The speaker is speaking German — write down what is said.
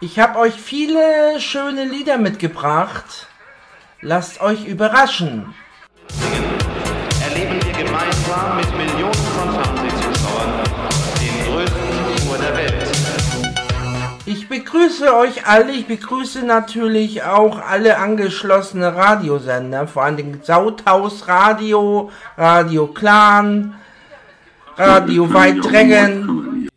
Ich habe euch viele schöne Lieder mitgebracht. Lasst euch überraschen. Erleben wir gemeinsam mit Millionen von Fernsehzuschauern den größten Tour der Welt. Ich begrüße euch alle, ich begrüße natürlich auch alle angeschlossene Radiosender, vor allem Sauthaus Radio, Radio Clan, Radio Weitrengen,